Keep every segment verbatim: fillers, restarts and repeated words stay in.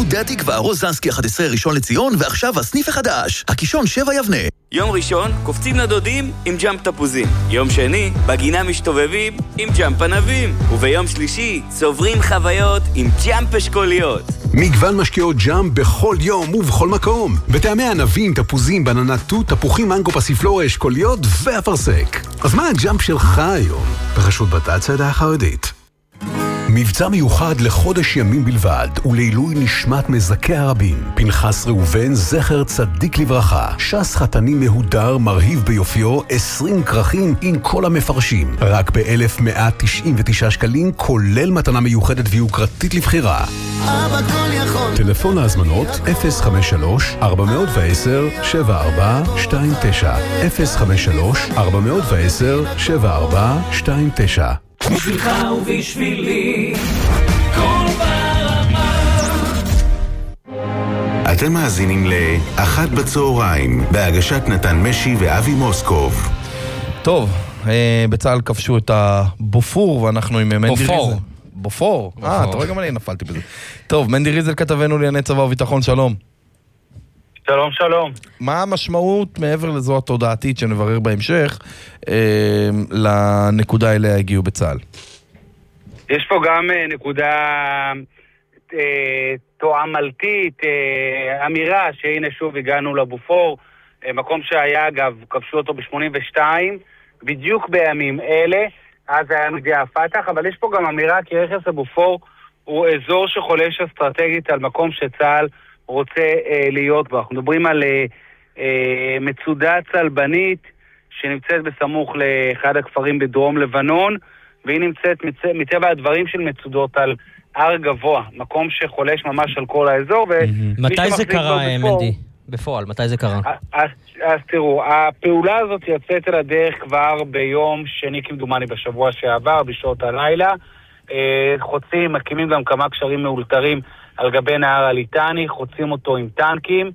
גדודי התקווה, רוזנסקי אחת עשרה ראשון לציון, ועכשיו הסניף החדש, הקישון שבע יבנה. יום ראשון, קופצים לדודים עם ג'אמפ תפוזים. יום שני, בגינה משתובבים עם ג'אמפ ענבים. וביום שלישי, צוברים חוויות עם ג'אמפ אשכוליות. מגוון משקיעות ג'אמפ בכל יום ובכל מקום. בטעמי ענבים, תפוזים, בננה תות, תפוחים, מנגו, פסיפלורה, אשכוליות ואפרסק. אז מה הג'אמפ שלך היום? ברשות בתצעדה החרדית. מבצע מיוחד לחודש ימים בלבד ולעילוי נשמת מזכי הרבים. פנחס ראובן זכר צדיק לברכה, שס חתני מהודר מרהיב ביופיו, עשרים כרכים עם כל המפרשים, רק ב-אלף מאה תשעים ותשעה שקלים, כולל מתנה מיוחדת ויוקרתית לבחירה. אבא כל יכול. טלפון להזמנות אפס חמש שלוש ארבע עשר שבע ארבע שתיים תשע אפס חמש שלוש ארבע עשר שבע ארבע שתיים תשע. בשבילך ובשבילי כל ברמה. אתם מאזינים לאחת בצהריים בהגשת נתן משי ואבי מוסקוב. טוב, בצהל כבשו את הבופור ואנחנו עם מנדי ריזל. בופור? אה, אתה רואה גם אני נפלתי בזה. טוב, מנדי ריזל כתבנו לענייני צבא וביטחון, שלום. שלום, שלום. מה המשמעות מעבר לזו התודעתית שנברר בהמשך אה, לנקודה אליה הגיעו בצה"ל? יש פה גם אה, נקודה אה, תועמלתית, אה, אמירה שהנה שוב הגענו לבופור, אה, מקום שהיה אגב, כבשו אותו ב-שמונים ושתיים, בדיוק בימים אלה, אז היה מגיע הפתח, אבל יש פה גם אמירה כי רכס הבופור הוא אזור שחולש אסטרטגית על מקום שצה"ל רוצה אה, להיות בו. אנחנו מדברים על אה, אה, מצודה צלבנית שנמצאת בסמוך לאחד הכפרים בדרום לבנון, והיא נמצאת מצ... מטבע הדברים של מצודות על הר גבוה, מקום שחולש ממש על כל האזור. Mm-hmm. מתי זה קרה, בפור, מנדי? בפועל, מתי זה קרה? אז, אז תראו, הפעולה הזאת יוצאת אל הדרך כבר ביום שני כמדומני בשבוע שעבר, בשעות הלילה. אה, חוצים, מקימים גם כמה קשרים מאולתרים על גבי נהר הליטני, חוצים אותו עם טנקים,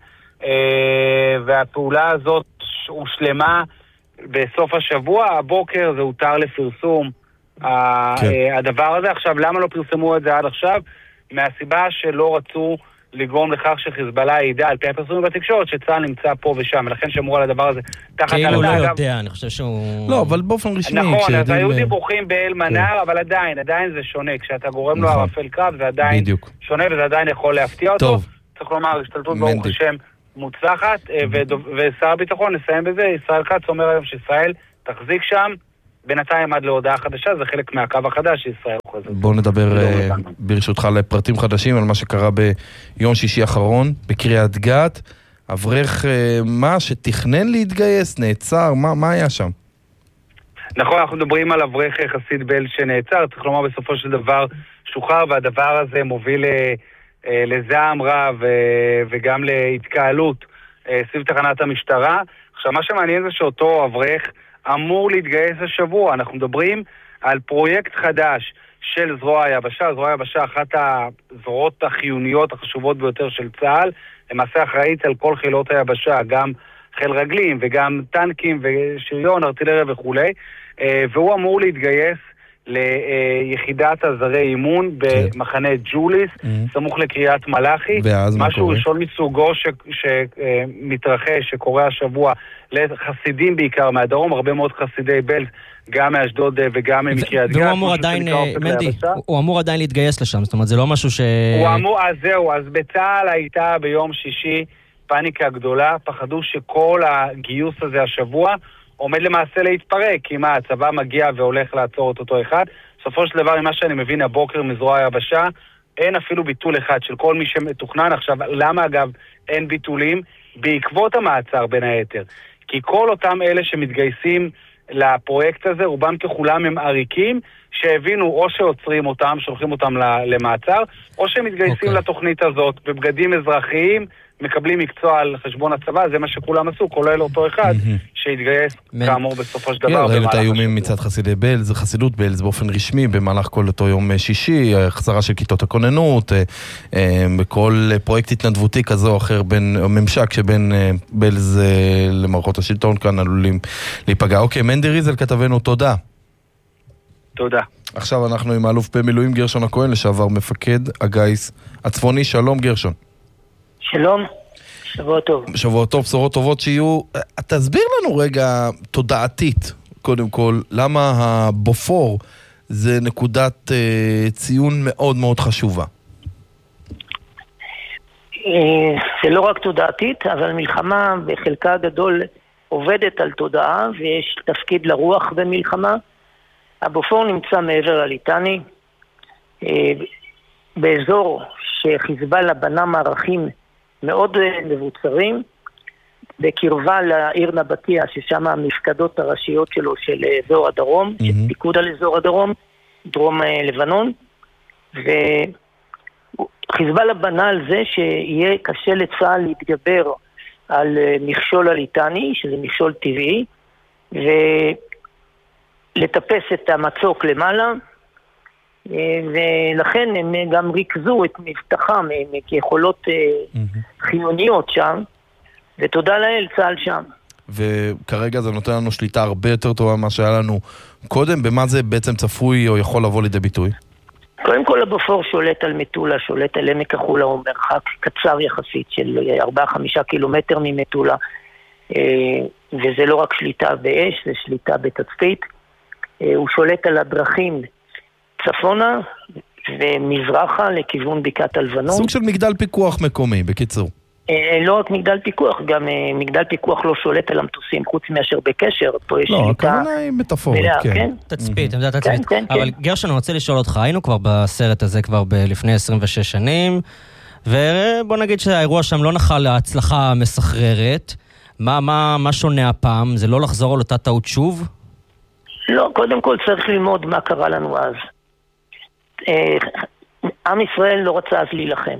אה, והפעולה הזאת הושלמה בסוף השבוע. הבוקר זה הותר לפרסום כן. אה, הדבר הזה. עכשיו, למה לא פרסמו את זה עד עכשיו? מהסיבה שלא רצו לגרום לכך שחיזבאללה ידע על פי הפרסומים בתקשורת שצה"ל נמצא פה ושם, ולכן שמרו על הדבר הזה תחת כאילו הוא לא יודע, אני חושב שהוא... לא, אבל באופן רשמי... נכון, אז היו דיווחים באל מנהר, אבל עדיין, עדיין זה שונה. כשאתה גורם לו ערפל קרב, זה עדיין שונה, וזה עדיין יכול להפתיע אותו. צריך לומר, השתלטות ברוך השם מוצלחת, ושר הביטחון, נסיים בזה, ישראל כץ אומר היום שישראל תחזיק שם, בינתיים עד להודעה חדשה, זה חלק מהקו החדש שישראל חוזר. בואו נדבר ברשותך לפרטים חדשים על מה שקרה ביום שישי האחרון בקריית גת. אברך מה שתכנן להתגייס, נעצר, מה, מה היה שם? נכון, אנחנו מדברים על אברך חסיד בל שנעצר, צריך לומר בסופו של דבר שוחרר, והדבר הזה מוביל לזעם רב וגם להתקהלות סביב תחנת המשטרה. עכשיו, מה שמעניין זה שאותו אברך אמור להתגייס השבוע. אנחנו מדברים על פרויקט חדש של זרוע היבשה. זרוע היבשה, אחת הזרועות החיוניות החשובות ביותר של צה"ל, למעשה אחראית על כל חילות היבשה, גם חיל רגלים וגם טנקים ושריון, ארטילריה וכו'. והוא אמור להתגייס ליחידת עזרי אימון במחנה ג'וליס, סמוך לקריית מלאכי. משהו ראשון מסוגו שמתרחש, שקורה השבוע לחסידים בעיקר מהדרום, הרבה מאוד חסידי בלז, גם מאשדוד וגם מקריית גת. והוא אמור עדיין, מנדי, הוא אמור עדיין להתגייס לשם, זאת אומרת, זה לא משהו ש... הוא אמור, אז זהו, אז בצה"ל הייתה ביום שישי פאניקה גדולה, פחדו שכל הגיוס הזה השבוע עומד למעשה להתפרק, כי מה, הצבא מגיע והולך לעצור את אותו אחד. בסופו של דבר, ממה שאני מבין הבוקר מזרוע היבשה, אין אפילו ביטול אחד של כל מי שמתוכנן. עכשיו, למה אגב אין ביטולים? בעקבות המעצר בין היתר. כי כל אותם אלה שמתגייסים לפרויקט הזה, רובם ככולם הם עריקים, שהבינו או שעוצרים אותם, שולחים אותם למעצר, או שמתגייסים okay. לתוכנית הזאת בבגדים אזרחיים, מקבלים מקצוע על חשבון הצבא, זה מה שכולם עשו, כולל אותו אחד שהתגייס כאמור בסופו של דבר. ראינו את האיומים מצד חסידי בלז, חסידות בלז באופן רשמי, במהלך כל אותו יום שישי, החזרה של כיתות הכוננות, בכל פרויקט התנדבותי כזה או אחר, ממשק שבין בלז למערכות השלטון כאן עלולים להיפגע. אוקיי, מנדי ריזל כתבנו, תודה. תודה. עכשיו אנחנו עם האלוף במילואים גרשון הכהן, לשעבר מפקד הגיס הצפוני. שלום גרשון. שלום, שבוע טוב. שבוע טוב, בשורות טובות שיהיו. תסביר לנו רגע תודעתית, קודם כל, למה הבופור זה נקודת uh, ציון מאוד מאוד חשובה. זה לא רק תודעתית, אבל מלחמה בחלקה הגדול עובדת על תודעה, ויש תפקיד לרוח במלחמה. הבופור נמצא מעבר לליטני, באזור שחיזבאללה בנה מערכים מאוד מבוצרים, בקרבה לעיר נבטיה, ששם המפקדות הראשיות שלו של אזור הדרום, mm-hmm. שפיקוד על אזור הדרום, דרום לבנון, וחיזבאללה בנה על זה שיהיה קשה לצה"ל להתגבר על מכשול הליטני, שזה מכשול טבעי, ולטפס את המצוק למעלה, ולכן הם גם ריכזו את מבטחם כיכולות mm-hmm. חיוניות שם, ותודה לאל, צה"ל שם. וכרגע זה נותן לנו שליטה הרבה יותר טובה ממה שהיה לנו קודם. במה זה בעצם צפוי או יכול לבוא לידי ביטוי? קודם כל הבופור שולט על מטולה, שולט על עמק החולה, הוא מרחק קצר יחסית של ארבעה חמישה קילומטר ממטולה, וזה לא רק שליטה באש, זה שליטה בתצפית. הוא שולט על הדרכים צפונה ומזרחה לכיוון בקעת הלבנון. סוג של מגדל פיקוח מקומי, בקיצור. לא רק מגדל פיקוח, גם מגדל פיקוח לא שולט על המטוסים, חוץ מאשר בקשר. פה יש לא, שליטה... הכוונה היא מטאפורית, כן. כן. תצפית, עמדת תצפית. אבל גרשון, אני רוצה לשאול אותך, היינו כבר בסרט הזה כבר לפני עשרים ושש שנים, ובוא נגיד שהאירוע שם לא נחל להצלחה מסחררת. מה, מה, מה שונה הפעם? זה לא לחזור על אותה טעות שוב? לא, קודם כל צריך ללמוד מה קרה לנו אז. עם ישראל לא רצה אז להילחם.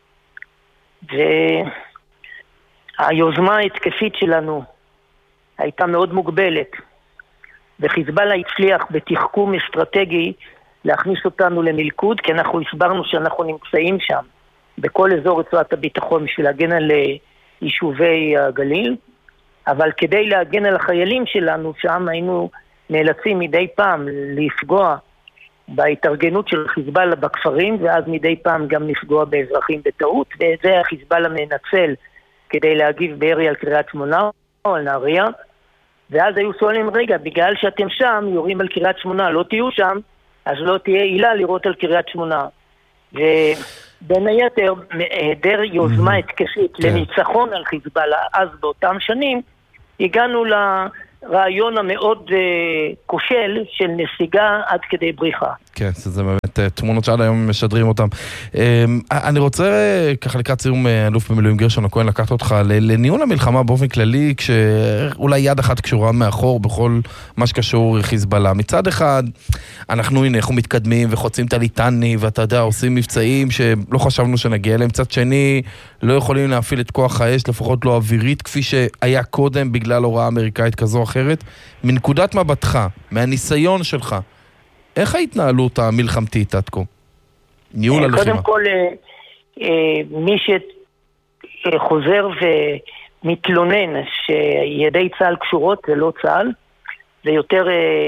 והיוזמה ההתקפית שלנו הייתה מאוד מוגבלת, וחיזבאללה הצליח בתחכום אסטרטגי להכניס אותנו למלכוד, כי אנחנו הסברנו שאנחנו נמצאים שם בכל אזור רצועת הביטחון בשביל להגן על יישובי הגליל, אבל כדי להגן על החיילים שלנו שם היינו נאלצים מדי פעם לפגוע בהתארגנות של חיזבאללה בכפרים, ואז מדי פעם גם לפגוע באזרחים בטעות, וזה החיזבאללה מנצל כדי להגיב בירי על קריית שמונה או על נהריה, ואז היו שואלים, רגע, בגלל שאתם שם יורים על קריית שמונה, לא תהיו שם, אז לא תהיה עילה לראות על קריית שמונה. ובין היתר, היעדר יוזמה התקפית לניצחון על חיזבאללה, אז באותם שנים, הגענו ל... רעיון המאוד uh, כושל של נסיגה עד כדי בריחה. כן, זה באמת uh, תמונות שעד היום משדרים אותם. Uh, אני רוצה uh, ככה לקראת סיום uh, אלוף במילואים גרשון הכהן לקחת אותך לניהול המלחמה באופן כללי, כשאולי יד אחת קשורה מאחור בכל מה שקשור חיזבאללה. מצד אחד, אנחנו הנה, אנחנו מתקדמים וחוצים את הליטני, ואתה יודע, עושים מבצעים שלא חשבנו שנגיע אליהם. מצד שני, לא יכולים להפעיל את כוח האש, לפחות לא אווירית, כפי שהיה קודם בגלל הוראה אמריקאית כזו או אחרת. מנקודת מבטך, מהניסיון שלך, איך ההתנהלות המלחמתית עד כה? ניהול הלחימה. קודם כל, מי שחוזר ומתלונן שידי צה"ל קשורות, זה לא צה"ל, זה יותר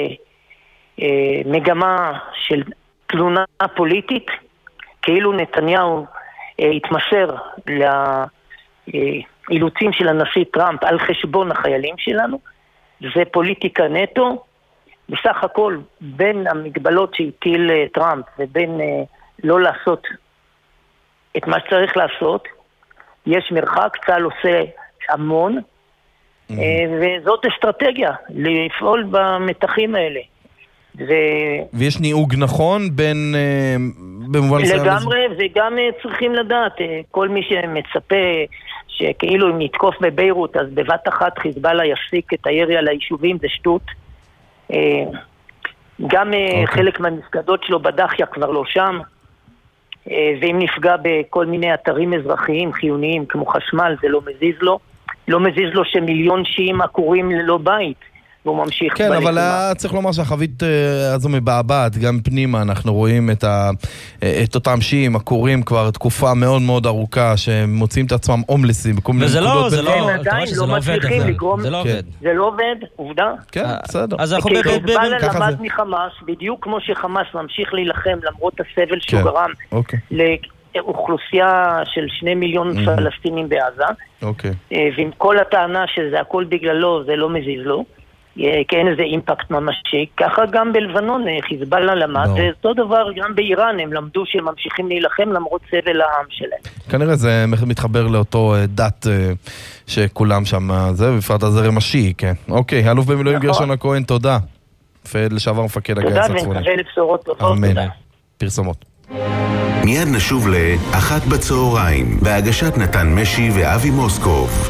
מגמה של תלונה פוליטית, כאילו נתניהו התמסר לאילוצים של הנשיא טראמפ על חשבון החיילים שלנו. זה פוליטיקה נטו. בסך הכל בין המגבלות שהטיל טראמפ ובין לא לעשות את מה שצריך לעשות, יש מרחק, צה"ל עושה המון, mm-hmm. וזאת אסטרטגיה לפעול במתחים ו... ויש ניהוג נכון בין... במובן לגמרי, לזה... וגם צריכים לדעת, כל מי שמצפה שכאילו אם נתקוף בביירות, אז בבת אחת חיזבאללה יפסיק את הירי על היישובים, זה שטות. גם okay. חלק מהמפקדות שלו בדחיה כבר לא שם, ואם נפגע בכל מיני אתרים אזרחיים חיוניים כמו חשמל, זה לא מזיז לו. לא מזיז לו שמיליון שיעים עקורים ללא בית. והוא ממשיך. כן, אבל צריך לומר שהחבית הזו מבעבעת, גם פנימה אנחנו רואים את, ה, את אותם שיעים, הקוראים כבר תקופה מאוד מאוד ארוכה, שמוצאים את עצמם הומלסים בכל מיני נקודות. וזה לא, הם עדיין לא מצליחים לגרום. זה לא עובד. זה לא עובד, עובדה. כן, בסדר. אז אנחנו באמת... חיזבאללה למד מחמאס, בדיוק כמו שחמאס ממשיך להילחם, למרות הסבל שהוא גרם לאוכלוסייה של שני מיליון פלסטינים בעזה. ועם כל הטענה שזה הכל בגללו, זה לא מזיז לו. כי אין איזה אימפקט ממשי, ככה גם בלבנון חיזבאללה למד, ואותו דבר גם באיראן, הם למדו שהם ממשיכים להילחם למרות סבל העם שלהם. כנראה זה מתחבר לאותו דת שכולם שם, זה בפרט הזרם השיעי, כן. אוקיי, אלוף במילואים גרשון הכהן, תודה. לשעבר מפקד הגיס הצפוני. תודה, ונקווה לבשורות טובות. אמן. פרסומות. מיד נשוב לאחת בצהריים, בהגשת נתן משי ואבי מוסקוב.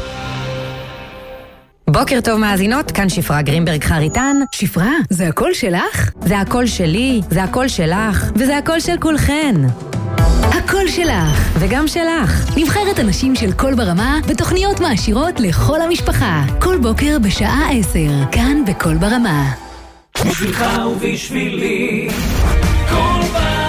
בוקר טוב מאזינות, כאן שפרה גרינברג חריטן. שפרה, זה הכל שלך? זה הכל שלי, זה הכל שלך, וזה הכל של כולכן. הכל שלך. וגם שלך. נבחרת אנשים של קול ברמה בתוכניות מעשירות לכל המשפחה. כל בוקר בשעה עשר, כאן בקול ברמה. בשבילך ובשבילי, קול ברמה.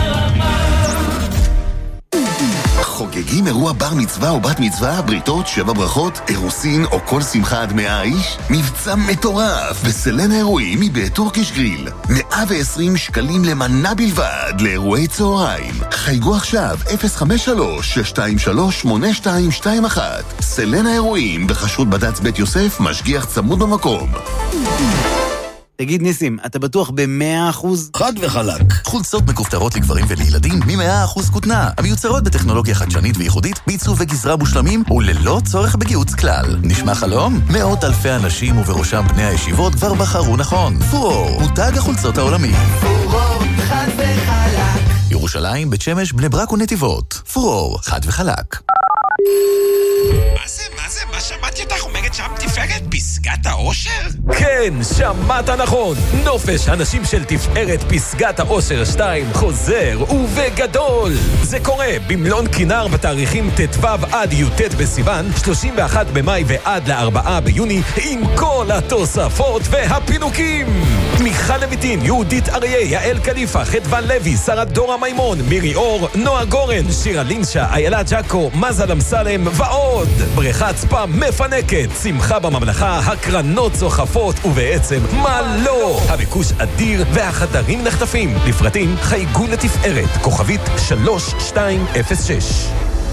חוגגים אירוע בר מצווה או בת מצווה, בריתות, שבע ברכות, אירוסין או כל שמחה עד מאה איש? מבצע מטורף בסלנה אירועים מבית טורקיש גריל. מאה ועשרים שקלים למנה בלבד לאירועי צהריים. חייגו עכשיו אפס חמש שלוש שש שתיים שלוש שמונה שתיים שתיים אחת. סלנה אירועים בחשרות בד"ץ בית יוסף, משגיח צמוד במקום. תגיד ניסים, אתה בטוח ב-מאה אחוז? חד וחלק. חולצות מכופתרות לגברים ולילדים מ-מאה אחוז כותנה, המיוצרות בטכנולוגיה חדשנית וייחודית, בעיצוב וגזרה מושלמים וללא צורך בגיוץ כלל. נשמע חלום? מאות אלפי אנשים ובראשם בני הישיבות כבר בחרו נכון. פורור, מותג החולצות העולמי. פורור, חד וחלק. ירושלים, בית שמש, בני ברק ונתיבות. פורור, חד וחלק. מה זה, מה זה, מה שמעתי אותך אומרת שם תפארת פסגת האושר? כן, שמעת נכון. נופש הנשים של תפארת פסגת האושר שתיים חוזר ובגדול. זה קורה במלון כינר בתאריכים ט"ו עד י"ט בסיוון, שלושים ואחד במאי ועד לארבעה ביוני, עם כל התוספות והפינוקים. מיכל לויטין, יהודית אריה, יעל קליפה, חדוון לוי, שרה דורה מימון, מירי אור, נועה גורן, שירה לינשה, איילה ג'קו, מזל אמסלם ועוד. בריכת ספה מפנקת, שמחה בממלכה, הקרנות זוחפות, ובעצם מה לא? הביקוש אדיר והחדרים נחטפים. לפרטים חייגו לתפארת, כוכבית שלוש שתיים אפס שש.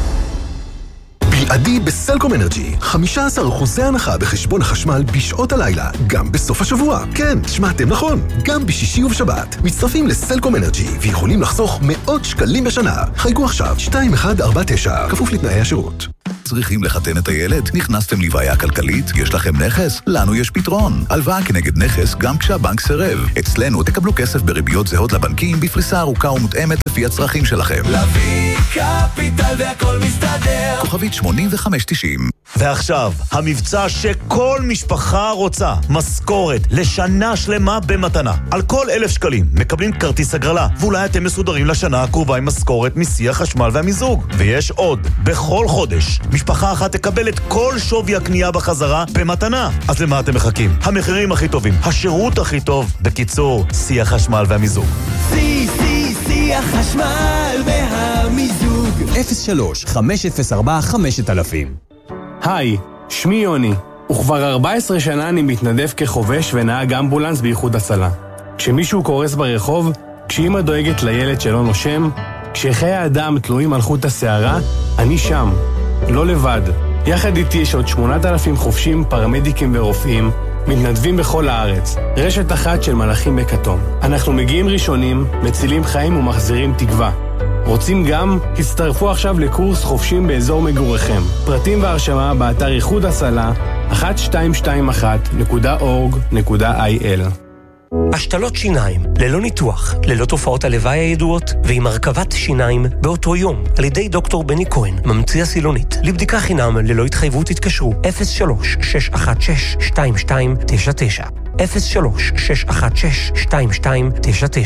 בלעדי בסלקום אנרג'י, חמישה עשר אחוזי הנחה בחשבון החשמל בשעות הלילה, גם בסוף השבוע. כן, שמעתם נכון, גם בשישי ובשבת. מצטרפים לסלקום אנרג'י ויכולים לחסוך מאות שקלים בשנה. חייגו עכשיו שתיים אחת ארבע תשע, כפוף לתנאי השירות. צריכים לחתן את הילד? נכנסתם לבעיה כלכלית? יש לכם נכס? לנו יש פתרון. הלוואה כנגד נכס גם כשהבנק סירב. אצלנו תקבלו כסף בריביות זהות לבנקים בפריסה ארוכה ומותאמת לפי הצרכים שלכם. להביא קפיטל והכל מסתדר. כוכבית שמונים וחמש תשעים. ועכשיו, המבצע שכל משפחה רוצה, משכורת לשנה שלמה במתנה. על כל אלף שקלים מקבלים כרטיס הגרלה, ואולי אתם מסודרים לשנה הקרובה עם משכורת מסי חשמל והמיזוג. ויש עוד, בכל חודש, משפחה אחת תקבל את כל שווי הקנייה בחזרה במתנה. אז למה אתם מחכים? המחירים הכי טובים, השירות הכי טוב, בקיצור, סי החשמל והמיזוג. סי, סי, סי החשמל והמיזוג. אפס שלוש חמש אפס ארבע חמשת אלפים. היי, שמי יוני, וכבר ארבע עשרה שנה אני מתנדב כחובש ונהג אמבולנס באיחוד הצלה. כשמישהו קורס ברחוב, כשאמא דואגת לילד שלא נושם, כשחיי האדם תלויים על חוט השערה, אני שם, לא לבד. יחד איתי יש עוד שמונת אלפים חובשים, פרמדיקים ורופאים, מתנדבים בכל הארץ. רשת אחת של מלאכים בכתום. אנחנו מגיעים ראשונים, מצילים חיים ומחזירים תקווה. רוצים גם? הצטרפו עכשיו לקורס חופשים באזור מגוריכם. פרטים והרשמה באתר איחוד הצלה אחת שתיים שתיים אחת נקודה אורג נקודה איי אל. השתלות שיניים, ללא ניתוח, ללא תופעות הלוואי הידועות, ועם הרכבת שיניים באותו יום, על ידי דוקטור בני כהן, ממציא הסילונית. לבדיקה חינם, ללא התחייבות התקשרו, אפס שלוש שש אחת שש שתיים שתיים תשע תשע. אפס שלוש שש אחת שש שתיים שתיים תשע תשע.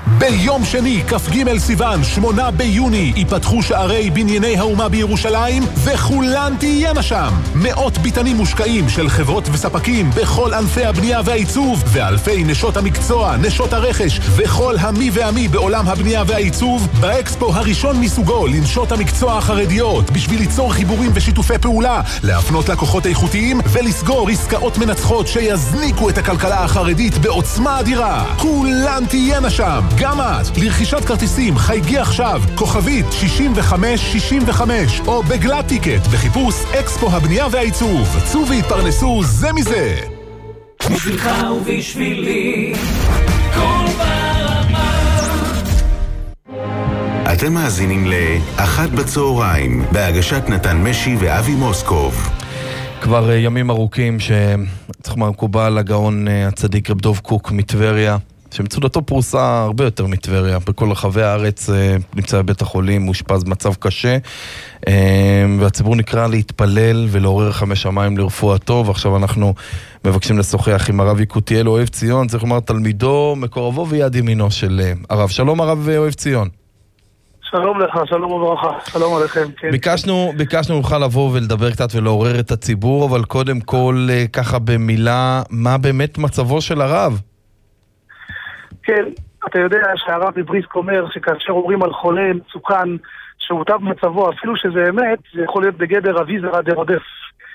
ביום שני, כ"ג סיוון, שמונה ביוני, ייפתחו שערי בנייני האומה בירושלים, וכולן תהיינה שם. מאות ביטנים מושקעים של חברות וספקים בכל ענפי הבנייה והעיצוב, ואלפי נשות המקצוע, נשות הרכש, וכל המי והמי בעולם הבנייה והעיצוב, באקספו הראשון מסוגו לנשות המקצוע החרדיות, בשביל ליצור חיבורים ושיתופי פעולה, להפנות לקוחות איכותיים, ולסגור עסקאות מנצחות שיזניקו את הכלכלה החרדית בעוצמה אדירה. כולן תהיינה שם. גם את, לרכישת כרטיסים, חייגי עכשיו, כוכבית שישים וחמש שישים וחמש, או בגלת טיקט, בחיפוש אקספו הבנייה והעיצוב. צאו והתפרנסו זה מזה. בשבילך ובשבילי, כל ברמה. אתם מאזינים לאחת בצהריים, בהגשת נתן משי ואבי מוסקוב. כבר ימים ארוכים שצריך מקובל הגאון הצדיק רב דוב קוק מטבריה, שמצודתו פרוסה הרבה יותר מטבריה, בכל רחבי הארץ נמצא בבית החולים, מאושפז במצב קשה, והציבור נקרא להתפלל ולעורר חמש שמיים לרפואתו, ועכשיו אנחנו מבקשים לשוחח עם הרב יקותיאל אוהב ציון, צריך לומר תלמידו, מקורבו ויד ימינו של הרב. שלום הרב אוהב ציון. שלום לך, שלום וברכה, שלום עליכם. כן. ביקשנו, ביקשנו ממך לבוא ולדבר קצת ולעורר את הציבור, אבל קודם כל ככה במילה, מה באמת מצבו של הרב? כן, אתה יודע שהרב מבריסק אומר שכאשר אומרים על חולה מצוקן שהוטב מצבו, אפילו שזה אמת, זה יכול להיות בגדר אביזרא דרודף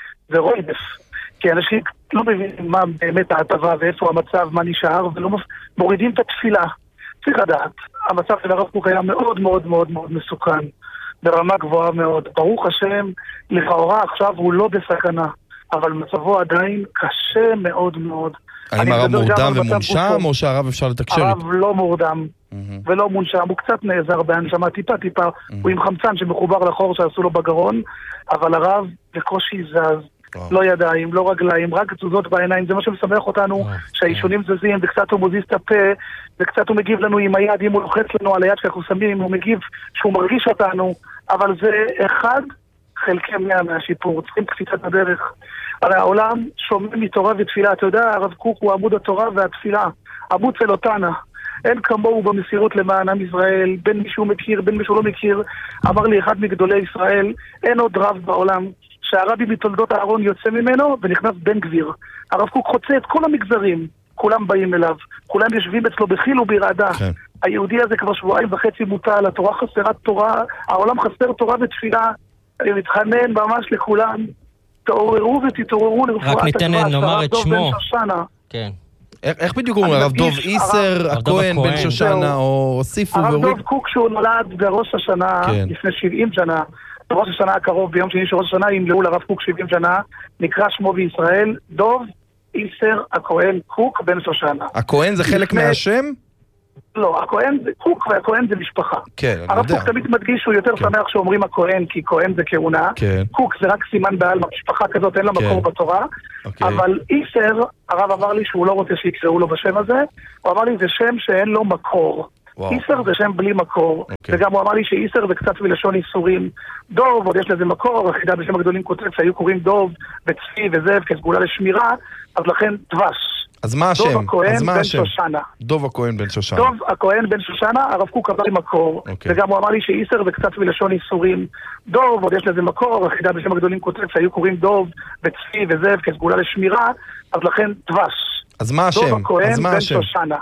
ורודף, כי אנשים לא מבינים מה באמת ההטבה ואיפה המצב, מה נשאר, ולא מורידים את התפילה. צריך לדעת, המצב של הרב קוק היה מאוד מאוד מאוד מאוד מסוכן, ברמה גבוהה מאוד. ברוך השם, לכאורה עכשיו הוא לא בסכנה, אבל מצבו עדיין קשה מאוד מאוד. האם הרב מורדם ומונשם, או שהרב אפשר לתקשר? הרב לא מורדם ולא מונשם, הוא קצת נעזר בהנשמה, טיפה טיפה, הוא עם חמצן שמחובר לחור שעשו לו בגרון, אבל הרב בקושי זז, לא ידיים, לא רגליים, רק תזוזות בעיניים. זה מה שמשמח אותנו, שהאישונים זזים, וקצת הוא מוזיז את הפה, וקצת הוא מגיב לנו עם היד, אם הוא לוחץ לנו על היד שאנחנו שמים, הוא מגיב שהוא מרגיש אותנו, אבל זה אחד חלקי מאה מהשיפור, צריכים קפיצת הדרך. הרי העולם שומע מתורה ותפילה, אתה יודע, הרב קוק הוא עמוד התורה והתפילה, עמוד צלותנה, אין כמוהו במסירות למען עם ישראל, בין מישהו מכיר, בין מישהו לא מכיר. אמר לי אחד מגדולי ישראל, אין עוד רב בעולם שהרבי מתולדות הארון יוצא ממנו ונכנס בן גביר. הרב קוק חוצה את כל המגזרים, כולם באים אליו, כולם יושבים אצלו בחיל וברעדה. כן. היהודי הזה כבר שבועיים וחצי מוטל, התורה חסרת תורה, העולם חסר תורה ותפילה. אני מתחנן ממש לכולם, תעוררו ותתעוררו לרפואת רק ניתן לומר את שמו. כן. איך בדיוק אומרים? הרב דוב איסר, הכהן, בן שושנה, או הוסיפו הרב דוב קוק שהוא נולד בראש השנה לפני שבעים שנה, בראש השנה הקרוב, ביום שני של ראש השנה, ימלאו לרב קוק שבעים שנה, נקרא שמו בישראל, דוב איסר הכהן קוק בן שושנה. הכהן זה חלק מהשם? לא, הכהן זה קוק והכהן זה משפחה. כן, אני יודע. הרב קוק תמיד מדגיש שהוא יותר שמח שאומרים הכהן, כי כהן זה כהונה. קוק זה רק סימן בעל, משפחה כזאת אין לה מקור בתורה. אבל איסר, הרב אמר לי שהוא לא רוצה שיקראו לו בשם הזה, הוא אמר לי זה שם שאין לו מקור. איסר זה שם בלי מקור, וגם הוא אמר לי שאיסר זה קצת מלשון איסורים. דוב, עוד יש לזה מקור, החידה בשם הגדולים כותב שהיו קוראים דוב וצפי וזאב כסגולה לשמירה, אז לכן דבש. אז מה השם? דוב הכהן אז מה בן השם? שושנה. דוב הכהן בן שושנה. דוב הכהן בן שושנה, הרב קוק אמר לי מקור, וגם הוא אמר לי שאיסר זה קצת מלשון איסורים. דוב, עוד יש לזה מקור, החידה בשם הגדולים כותב שהיו קוראים דוב וצפי וזאב כסגולה לשמירה, אז לכן דבש. אז מה השם? דוב הכהן אז מה בן השם? שושנה.